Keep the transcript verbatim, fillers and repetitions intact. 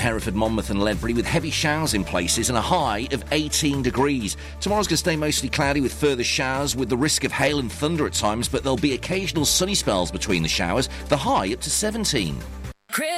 Hereford, Monmouth and Ledbury with heavy showers in places and a high of eighteen degrees. Tomorrow's going to stay mostly cloudy with further showers with the risk of hail and thunder at times, but there'll be occasional sunny spells between the showers, the high up to seventeen.